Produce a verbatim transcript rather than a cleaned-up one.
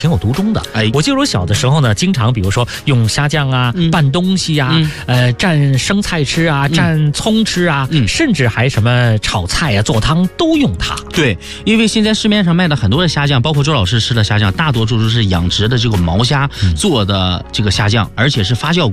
挺有独钟的。 哎， 我记得我小的时候呢，经常比如说用虾酱啊、嗯、拌东西啊、嗯、呃蘸生菜吃啊、嗯、蘸葱吃啊、嗯，甚至还什么炒菜啊、做汤都用它。 对，因为现在市面上卖的很多的虾酱，包括周老师吃的虾酱，大多数都是养殖的这个毛虾做的这个虾酱，而且是发酵